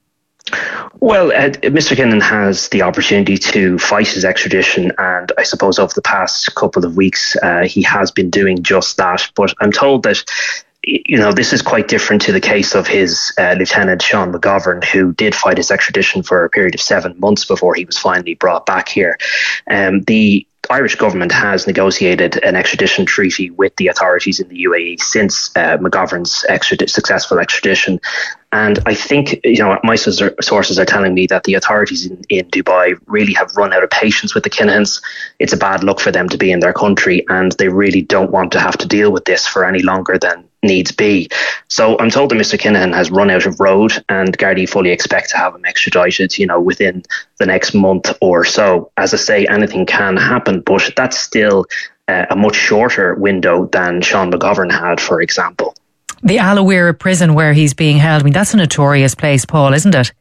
Well, Mr. Kinahan has the opportunity to fight his extradition, and I suppose over the past couple of weeks, he has been doing just that. But I'm told that this is quite different to the case of his Lieutenant Sean McGovern, who did fight his extradition for a period of 7 months before he was finally brought back here. The Irish government has negotiated an extradition treaty with the authorities in the UAE since McGovern's successful extradition. And I think, my sources are telling me that the authorities in Dubai really have run out of patience with the Kinahans. It's a bad look for them to be in their country, and they really don't want to have to deal with this for any longer than needs be. So I'm told that Mr. Kinahan has run out of road, and Gardaí fully expect to have him extradited, within the next month or so. As I say, anything can happen, but that's still a much shorter window than Sean McGovern had, for example. The Alawira prison where he's being held, that's a notorious place, Paul, isn't it?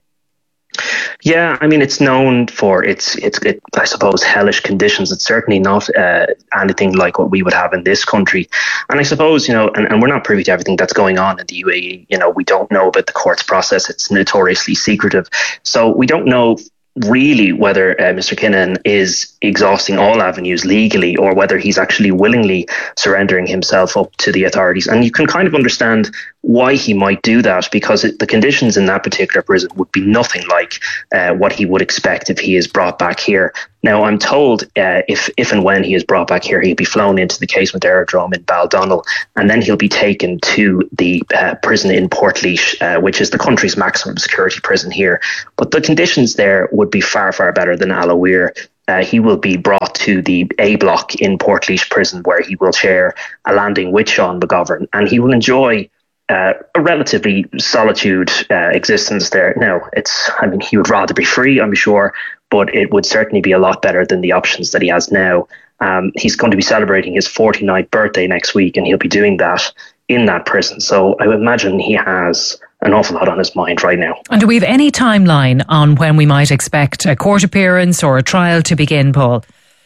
Yeah, it's known for its I suppose, hellish conditions. It's certainly not anything like what we would have in this country. And I suppose, and we're not privy to everything that's going on in the UAE. We don't know about the court's process. It's notoriously secretive. So we don't know really whether Mr. Kinahan is exhausting all avenues legally, or whether he's actually willingly surrendering himself up to the authorities. And you can kind of understand why he might do that, because the conditions in that particular prison would be nothing like what he would expect if he is brought back here. Now, I'm told if and when he is brought back here, he'll be flown into the Casement Aerodrome in Baldonnel, and then he'll be taken to the prison in Portlaoise, which is the country's maximum security prison here. But the conditions there would be far, far better than Alawir. He will be brought to the A block in Portlaoise prison, where he will share a landing with Sean McGovern, and he will enjoy a relatively solitude existence there. Now, he would rather be free, I'm sure, but it would certainly be a lot better than the options that he has now. He's going to be celebrating his 49th birthday next week, and he'll be doing that in that prison. So I would imagine he has an awful lot on his mind right now. And do we have any timeline on when we might expect a court appearance or a trial to begin, Paul?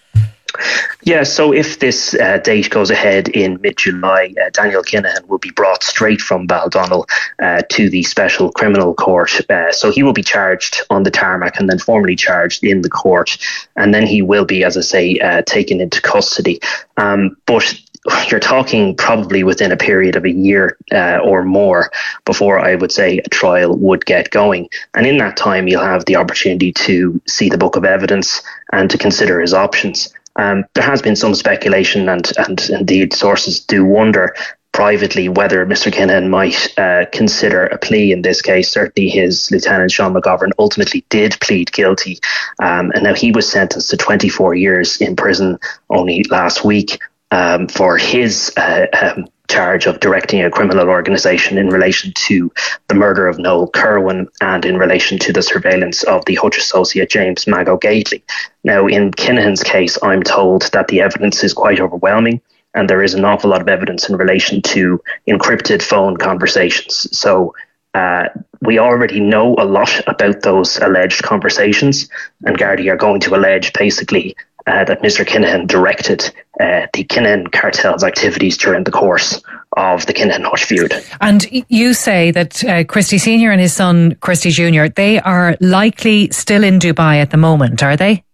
Yeah, so if this date goes ahead in mid-July, Daniel Kinahan will be brought straight from Baldonnel to the Special Criminal Court. So he will be charged on the tarmac and then formally charged in the court. And then he will be, as I say, taken into custody. But you're talking probably within a period of a year or more before, I would say, a trial would get going. And in that time, you'll have the opportunity to see the book of evidence and to consider his options. There has been some speculation, and indeed sources do wonder privately whether Mr. Kinahan might consider a plea in this case. Certainly his lieutenant, Sean McGovern, ultimately did plead guilty. And now he was sentenced to 24 years in prison only last week for his charge of directing a criminal organisation in relation to the murder of Noel Kerwin and in relation to the surveillance of the Hutch associate James Mago Gately. Now, in Kinahan's case, I'm told that the evidence is quite overwhelming, and there is an awful lot of evidence in relation to encrypted phone conversations. So we already know a lot about those alleged conversations, and Gardaí are going to allege basically that Mr. Kinahan directed the Kinahan cartel's activities during the course of the Kinahan-Hutch feud. And you say that Christie Sr. and his son Christie Jr., they are likely still in Dubai at the moment, are they?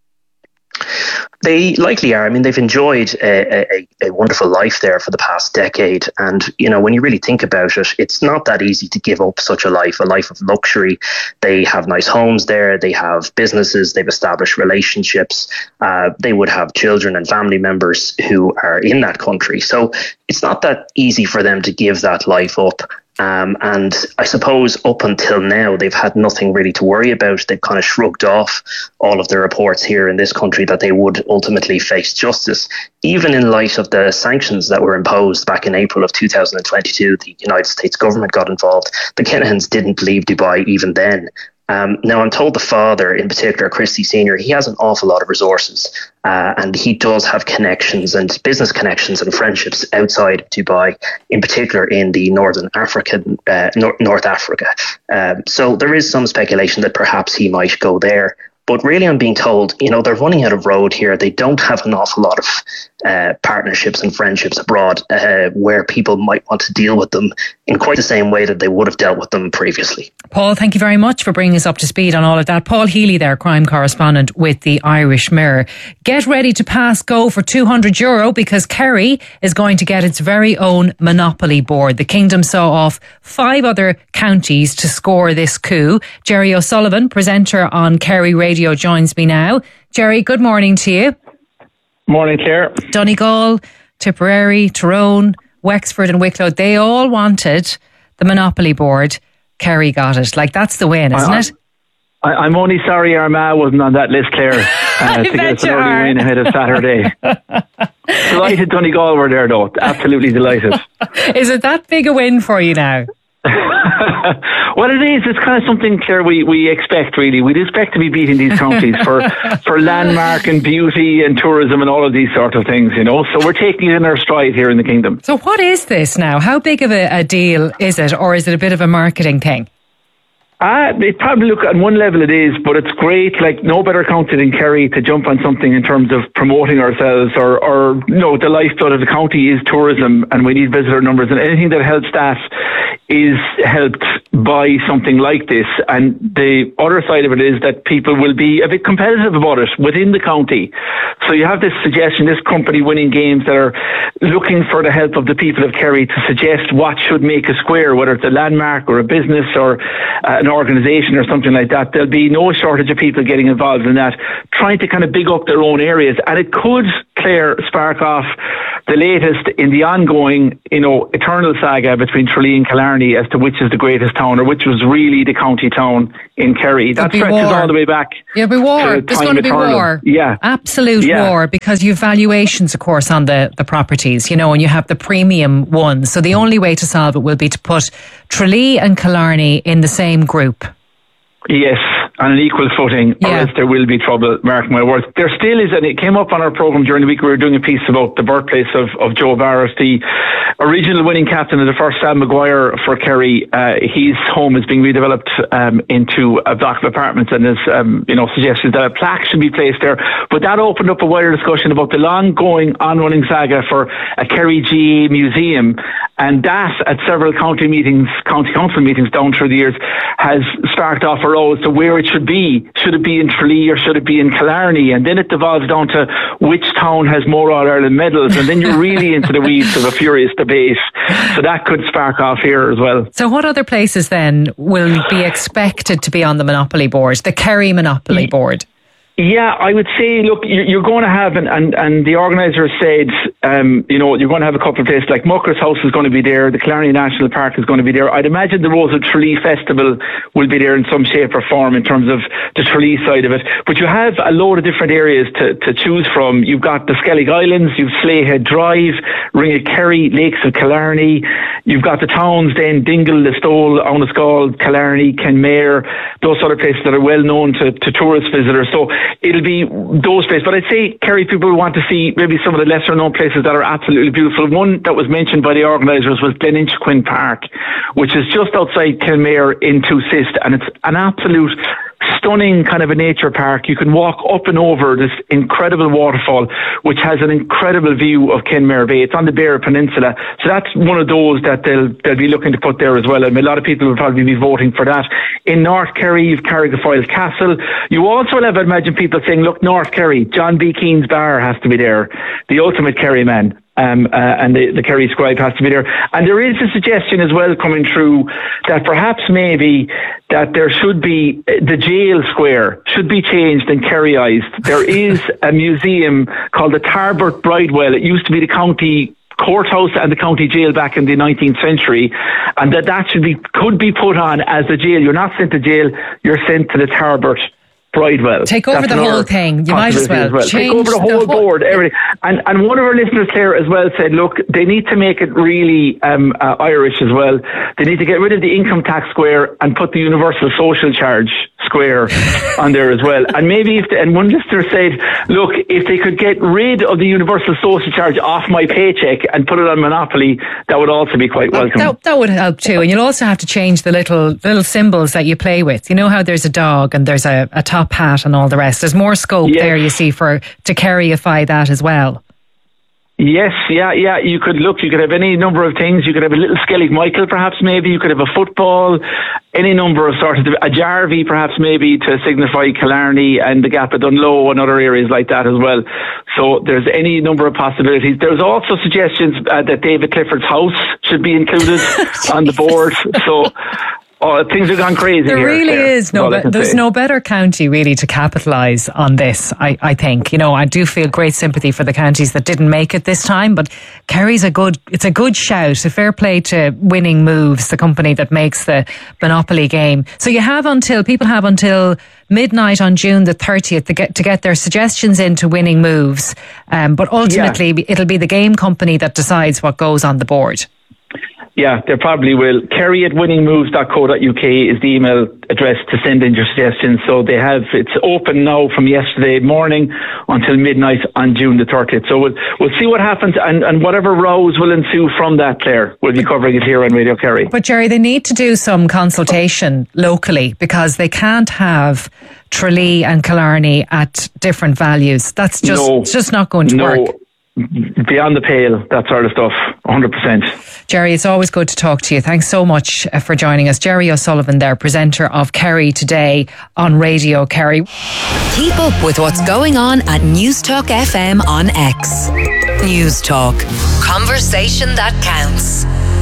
They likely are. They've enjoyed a wonderful life there for the past decade. And, when you really think about it, it's not that easy to give up such a life of luxury. They have nice homes there. They have businesses. They've established relationships. They would have children and family members who are in that country. So it's not that easy for them to give that life up. And I suppose up until now, they've had nothing really to worry about. They've kind of shrugged off all of the reports here in this country that they would ultimately face justice. Even in light of the sanctions that were imposed back in April of 2022, the United States government got involved. The Kinahans didn't leave Dubai even then. Now, I'm told the father, in particular, Christie Sr., he has an awful lot of resources, and he does have connections and business connections and friendships outside of Dubai, in particular in the North Africa. So there is some speculation that perhaps he might go there. But really, I'm being told, they're running out of road here. They don't have an awful lot of partnerships and friendships abroad where people might want to deal with them in quite the same way that they would have dealt with them previously. Paul, thank you very much for bringing us up to speed on all of that. Paul Healy there, crime correspondent with the Irish Mirror. Get ready to pass go for €200 because Kerry is going to get its very own monopoly board. The Kingdom saw off 5 other counties to score this coup. Jerry O'Sullivan, presenter on Kerry Radio, joins me now. Jerry, good morning to you. Morning, Claire. Donegal, Tipperary, Tyrone, Wexford and Wicklow, they all wanted the monopoly board. Kerry got it. That's the win, isn't it? I'm only sorry Armagh wasn't on that list, Claire, to get us an early win ahead of Saturday. Delighted Donegal were there, though. Absolutely delighted. Is it that big a win for you now? Well, it is. It's kind of something, Claire, we expect, really. We'd expect to be beating these counties for landmark and beauty and tourism and all of these sort of things, you know. So we're taking it in our stride here in the Kingdom. So what is this now? How big of a deal is it, or is it a bit of a marketing thing? It probably, look, on one level it is, but it's great. Like, no better county than Kerry to jump on something in terms of promoting ourselves, or you know, the lifeblood of the county is tourism, and we need visitor numbers, and anything that helps that is helped by something like this. And the other side of it is that people will be a bit competitive about it within the county. So you have this suggestion, this company winning games that are looking for the help of the people of Kerry to suggest what should make a square, whether it's a landmark or a business or an organisation or something like that. There'll be no shortage of people getting involved in that, trying to kind of big up their own areas. And it could, Claire, spark off the latest in the ongoing, you know, eternal saga between Tralee and Killarney as to which is the greatest town, or which was really the county town in Kerry. That stretches all the way back. There'll be war. There's going to be war. Yeah. Absolute war, because you have valuations, of course, on the properties, you know, and you have the premium ones. So the only way to solve it will be to put Tralee and Killarney in the same group. Yes, on an equal footing, or else there will be trouble, mark my words. There still is, and it came up on our programme during the week. We were doing a piece about the birthplace of Joe Barras, the original winning captain of the first Sam Maguire for Kerry. His home is being redeveloped into a block of apartments, and there's suggested that a plaque should be placed there. But that opened up a wider discussion about the long-going, on-running saga for a Kerry GA museum, and that at several county council meetings down through the years has sparked off a row as to where it should be. Should it be in Tralee or should it be in Killarney? And then it devolves down to which town has more All-Ireland medals, and then you're really into the weeds of a furious debate. So that could spark off here as well. So what other places then will be expected to be on the Monopoly board, the Kerry Monopoly board? Yeah, I would say, look, you're going to have, and the organiser said, you're going to have a couple of places, like Mucker's House is going to be there, the Killarney National Park is going to be there. I'd imagine the Rose of Tralee Festival will be there in some shape or form in terms of the Tralee side of it. But you have a load of different areas to choose from. You've got the Skellig Islands, you've Slayhead Drive, Ring of Kerry, Lakes of Killarney. You've got the towns then, Dingle, Listowel, Auniscall, Killarney, Kenmare, those sort of places that are well known to tourist visitors. So it'll be those places. But I'd say Kerry people want to see maybe some of the lesser known places that are absolutely beautiful. One that was mentioned by the organisers was Gleninchquin Park, which is just outside Kenmare in Tusist, and it's an absolute stunning kind of a nature park. You can walk up and over this incredible waterfall, which has an incredible view of Kenmare Bay. It's on the Beara Peninsula. So that's one of those that they'll be looking to put there as well. I mean, a lot of people will probably be voting for that. In North Kerry, you've Carrigafoyle Castle. You also will have, I imagine, people saying, look, North Kerry, John B. Keane's Bar has to be there. The ultimate Kerry man. And the Kerry Scribe has to be there. And there is a suggestion as well coming through that perhaps maybe that there should be, the jail square should be changed and Kerryized. There is a museum called the Tarbert Bridewell. It used to be the county courthouse and the county jail back in the 19th century, and that could be put on as a jail. You're not sent to jail, you're sent to the Tarbert Bridewell. Take over the whole thing. You might as well. Take over the whole board, everything. And one of our listeners here as well said, look, they need to make it really Irish as well. They need to get rid of the income tax square and put the universal social charge square on there as well. And maybe and one listener said, look, if they could get rid of the universal social charge off my paycheck and put it on Monopoly, that would also be quite welcome. That would help too. And you'll also have to change the little symbols that you play with. You know how there's a dog and there's a top hat and all the rest. There's more scope there, you see, to Kerryify that as well. Yes, yeah. You could have any number of things. You could have a little Skellig Michael, perhaps, maybe. You could have a football, any number of sorts of, a Jarvie, perhaps, maybe, to signify Killarney and the Gap of Dunlow and other areas like that as well. So there's any number of possibilities. There's also suggestions that David Clifford's house should be included on the board. So things have gone crazy. There really is there's no better county really to capitalise on this. I think, I do feel great sympathy for the counties that didn't make it this time, but Kerry's a good shout. A fair play to Winning Moves, the company that makes the Monopoly game. So people have until midnight on June the 30th to get their suggestions into winning moves. But ultimately, it'll be the game company that decides what goes on the board. Yeah, they probably will. Kerry@winningmoves.co.uk is the email address to send in your suggestions. So it's open now from yesterday morning until midnight on June the 30th. So we'll see what happens, and whatever rows will ensue from that, Claire. We'll be covering it here on Radio Kerry. But Jerry, they need to do some consultation locally, because they can't have Tralee and Killarney at different values. That's just not going to work. Beyond the pale, that sort of stuff, 100%. Jerry, it's always good to talk to you. Thanks so much for joining us. Jerry O'Sullivan there, presenter of Kerry Today on Radio Kerry. Keep up with what's going on at Newstalk FM on X. Newstalk. Conversation that counts.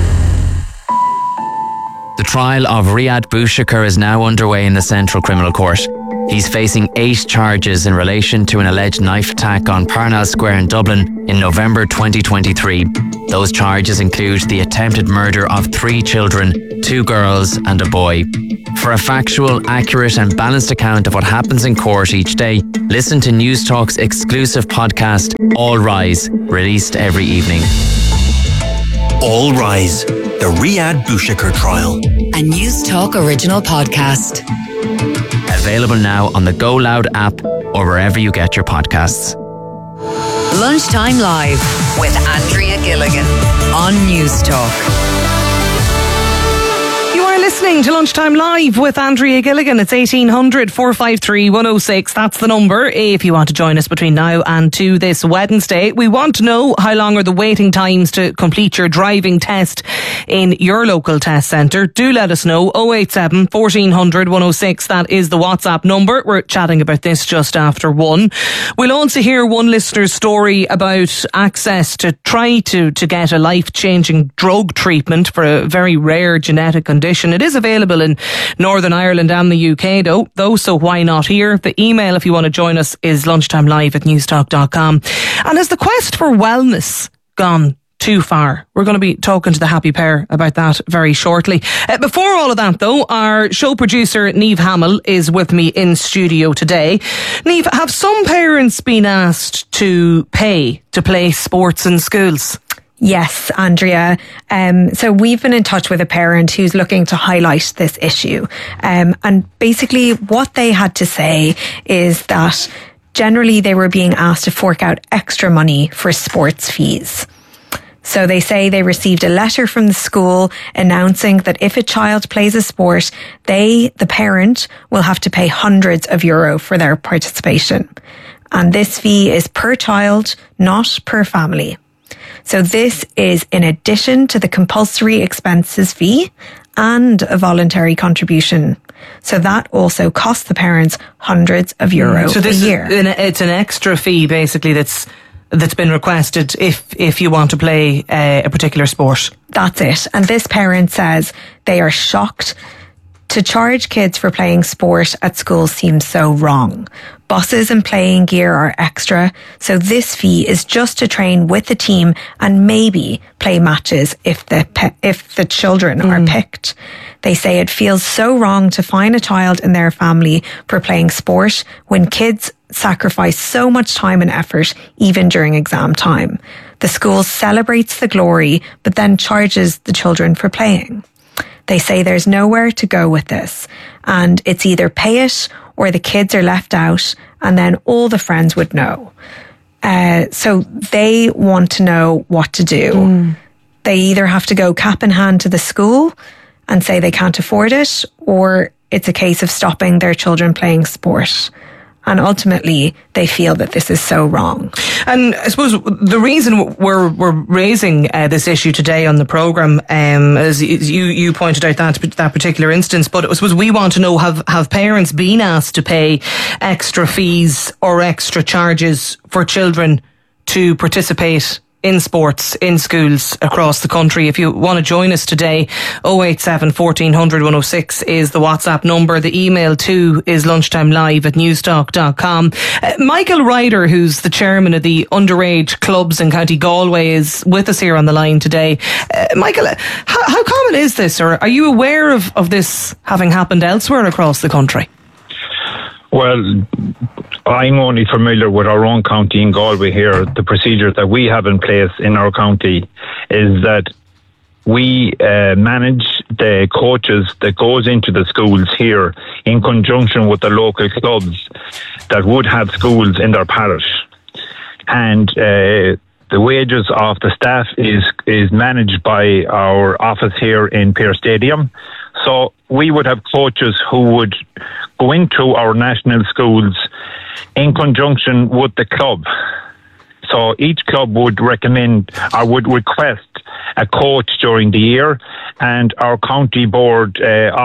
The trial of Riyad Bouchakar is now underway in the Central Criminal Court. He's facing 8 charges in relation to an alleged knife attack on Parnell Square in Dublin in November 2023. Those charges include the attempted murder of 3 children, 2 girls and a boy. For a factual, accurate and balanced account of what happens in court each day, listen to Newstalk's exclusive podcast, All Rise, released every evening. All Rise, the Riyad Bouchakar trial. A Newstalk original podcast. Available now on the Go Loud app or wherever you get your podcasts. Lunchtime Live with Andrea Gilligan on Newstalk. Listening to Lunchtime Live with Andrea Gilligan. It's 1800 453 106. That's the number if you want to join us between now and 2 this Wednesday. We want to know how long are the waiting times to complete your driving test in your local test centre. Do let us know. 087 1400 106. That is the WhatsApp number. We're chatting about this just after 1. We'll also hear one listener's story about access to try to get a life-changing drug treatment for a very rare genetic condition. It is available in Northern Ireland and the UK though, so why not here? The email, if you want to join us, is lunchtimelive@newstalk.com. And has the quest for wellness gone too far? We're going to be talking to the happy pair about that very shortly. Before all of that though, our show producer Niamh Hamill is with me in studio today. Niamh, have some parents been asked to pay to play sports in schools? Yes, Andrea. So we've been in touch with a parent who's looking to highlight this issue. And basically what they had to say is that generally they were being asked to fork out extra money for sports fees. So they say they received a letter from the school announcing that if a child plays a sport, the parent, will have to pay hundreds of euro for their participation. And this fee is per child, not per family. So this is in addition to the compulsory expenses fee and a voluntary contribution. So that also costs the parents hundreds of euro a year. It's an extra fee basically that's been requested if you want to play a particular sport. That's it. And this parent says they are shocked. To charge kids for playing sport at school seems so wrong. Buses and playing gear are extra, so this fee is just to train with the team and maybe play matches if the children are picked. They say it feels so wrong to fine a child in their family for playing sport when kids sacrifice so much time and effort even during exam time. The school celebrates the glory but then charges the children for playing. They say there's nowhere to go with this, and it's either pay it or the kids are left out, and then all the friends would know. So they want to know what to do. They either have to go cap in hand to the school and say they can't afford it, or it's a case of stopping their children playing sport. And ultimately, they feel that this is so wrong. And I suppose the reason we're raising this issue today on the programme, as you pointed out that particular instance, but I suppose we want to know, have parents been asked to pay extra fees or extra charges for children to participate in sports in schools across the country? If you want to join us today, 087 1400 106 is the WhatsApp number. The email too is lunchtimelive@newstalk.com. Michael Ryder, who's the chairman of the underage clubs in County Galway, is with us here on the line today. Michael, how common is this, or are you aware of this having happened elsewhere across the country? Well, I'm only familiar with our own county in Galway here. The procedures that we have in place in our county is that we manage the coaches that goes into the schools here in conjunction with the local clubs that would have schools in their parish. And the wages of the staff is managed by our office here in Pear Stadium. So we would have coaches who would go into our national schools in conjunction with the club. So each club would recommend or would request a coach during the year, and our county board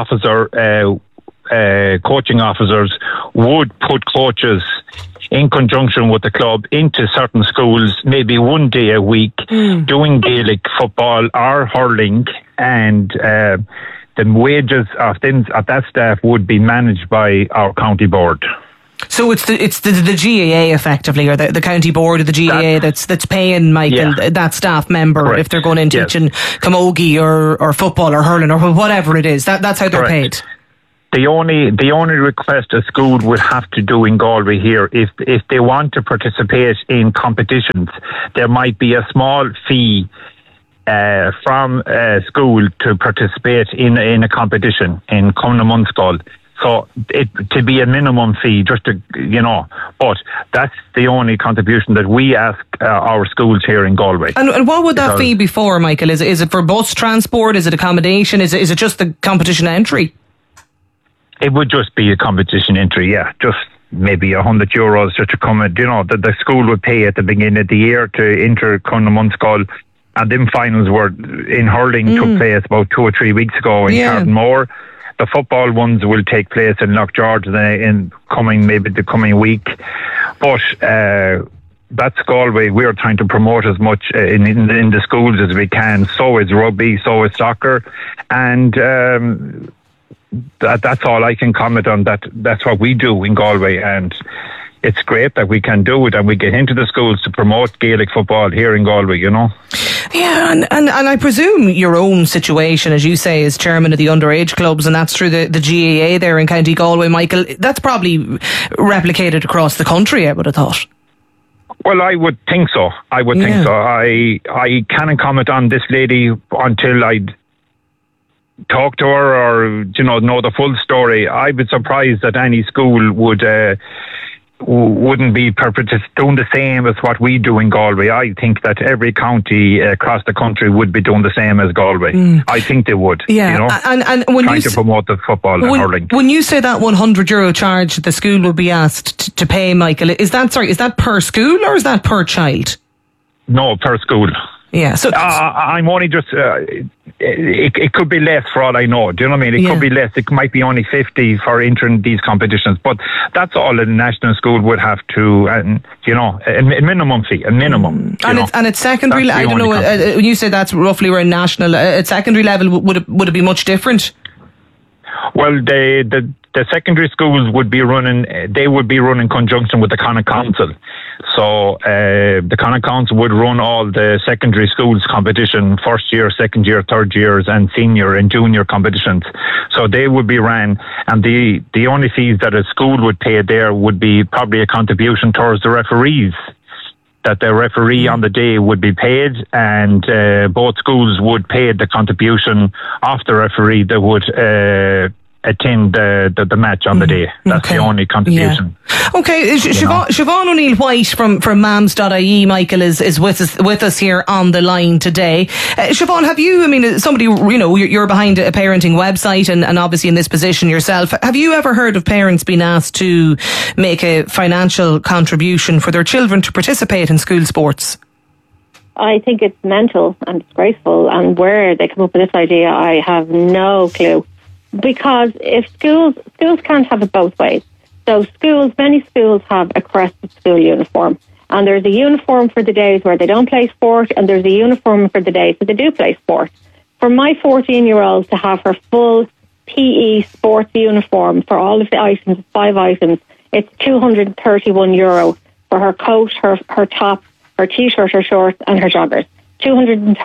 coaching officers would put coaches in conjunction with the club into certain schools, maybe one day a week, doing Gaelic football or hurling, and the wages of that staff would be managed by our county board. So it's the GAA effectively, or the county board of the GAA that's paying Michael, that staff member, correct, if they're going in teaching camogie or football or hurling or whatever it is. That's how they're paid. The only request a school would have to do in Galway here, if they want to participate in competitions, there might be a small fee from school to participate in a competition in Cumna Munskall. So it to be a minimum fee, just to, but that's the only contribution that we ask our schools here in Galway. And what would that fee be for, Michael? Is it for bus transport? Is it accommodation? Is it just the competition entry? It would just be a competition entry, yeah. Just maybe €100 just to come. The school would pay at the beginning of the year to enter Cumna Munskall. And them finals were in hurling took place about 2 or 3 weeks ago in Cardenmore. The football ones will take place in Lough George in the coming week. But that's Galway. We're trying to promote as much in the schools as we can. So is rugby, so is soccer. And that's all I can comment on. That's what we do in Galway. And it's great that we can do it and we get into the schools to promote Gaelic football here in Galway, Yeah, and I presume your own situation, as you say, as chairman of the underage clubs, and that's through the GAA there in County Galway, Michael, that's probably replicated across the country, I would have thought. Well, I would think so. Think so. I can't comment on this lady until I'd talk to her or, know the full story. I'd be surprised that any school wouldn't be doing the same as what we do in Galway. I think that every county across the country would be doing the same as Galway. I think they would. Yeah, and when trying to promote the football and hurling. When you say that €100 charge the school will be asked to pay, Michael, is that per school or is that per child? No, per school. Yeah, so I'm only just. It could be less for all I know. Do you know what I mean? It could be less. It might be only 50 for entering these competitions, but that's all a national school would have to, a minimum fee, a minimum. And it's secondary. I don't know. When you say that's roughly where national, at secondary level, would it be much different? Well, the secondary schools would be running. They would be running in conjunction with the Connacht Council. So the Connacht Council would run all the secondary schools competition, first year, second year, third years, and senior and junior competitions. So they would be ran, and the only fees that a school would pay there would be probably a contribution towards the referees. That the referee on the day would be paid, and both schools would pay the contribution of the referee that would attend the match on the day. That's the only contribution. Yeah. Okay, Siobhan O'Neill White from mams.ie, Michael, is with us here on the line today. Siobhan, have you, somebody, you're behind a parenting website and obviously in this position yourself, have you ever heard of parents being asked to make a financial contribution for their children to participate in school sports? I think it's mental and disgraceful, and where they come up with this idea, I have no clue. Because if schools can't have it both ways. So many schools have a crested school uniform, and there's a uniform for the days where they don't play sport, and there's a uniform for the days that they do play sport. For my 14-year-old to have her full PE sports uniform for all of the items, 5 items, it's €231 for her coat, her top, her t-shirt, her shorts, and her joggers.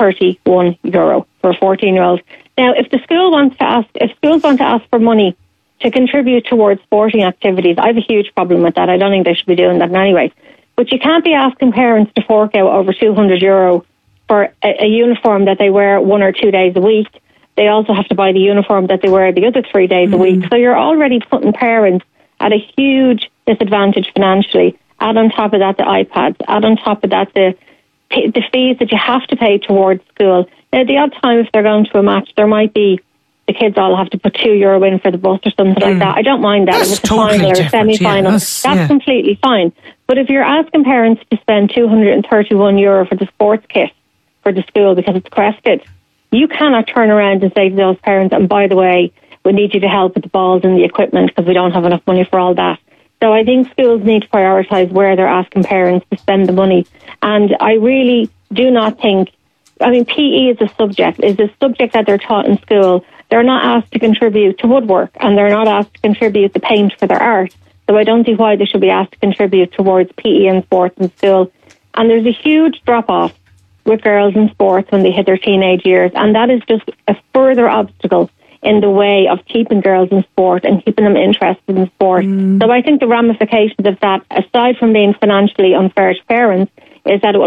€231 for a 14-year-old. Now, if schools want to ask for money to contribute towards sporting activities. I have a huge problem with that. I don't think they should be doing that in any way. But you can't be asking parents to fork out over €200 for a uniform that they wear 1 or 2 days a week. They also have to buy the uniform that they wear the other 3 days a week. So you're already putting parents at a huge disadvantage financially. Add on top of that the iPads. Add on top of that the fees that you have to pay towards school. Now, the odd time if they're going to a match, there might be the kids all have to put €2 in for the bus or something like that. I don't mind that. That's if it's totally a final or a semi-final, that's completely fine. But if you're asking parents to spend €231 for the sports kit for the school because it's crested, you cannot turn around and say to those parents, and by the way, we need you to help with the balls and the equipment because we don't have enough money for all that. So I think schools need to prioritise where they're asking parents to spend the money. And I really do not think, PE is a subject that they're taught in school. They're not asked to contribute to woodwork and they're not asked to contribute to paint for their art. So I don't see why they should be asked to contribute towards PE and sports in school. And there's a huge drop-off with girls in sports when they hit their teenage years. And that is just a further obstacle in the way of keeping girls in sport and keeping them interested in sport. So I think the ramifications of that, aside from being financially unfair to parents, is that it will